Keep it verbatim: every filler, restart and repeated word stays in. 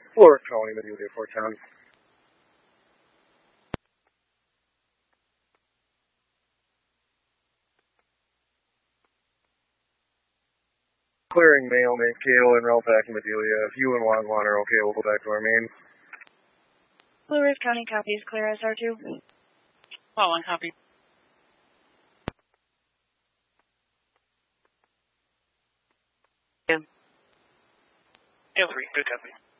Florida County, Medelia, Fort Town. Clearing mail, name K O and route back in Medelia. If you and Juan Juan are okay, we'll go back to our main. Blue Ridge County copies, clear S R two. Well, one copy. Yeah. L three, good copy.